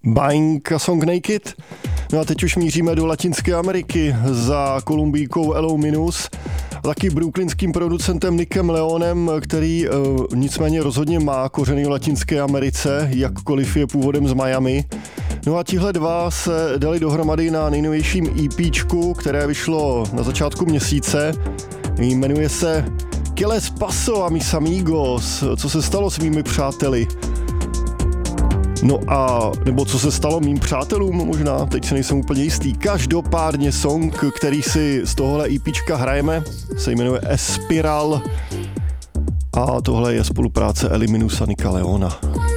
Buying a Song Naked. No a teď už míříme do Latinské Ameriky za Kolumbijkou Elou Minus a taky brooklynským producentem Nickem Leonem, který nicméně rozhodně má kořeny v Latinské Americe, jakkoliv je původem z Miami. No a tihle dva se dali dohromady na nejnovějším EPčku, které vyšlo na začátku měsíce. Jmenuje se ¿Qué les pasó a mis amigos? Co se stalo s mými přáteli? No a, nebo co se stalo mým přátelům možná, teď si nejsem úplně jistý. Každopádně song, který si z tohohle EPčka hrajeme, se jmenuje Espiral a tohle je spolupráce Eli Minus a Nicka Leona.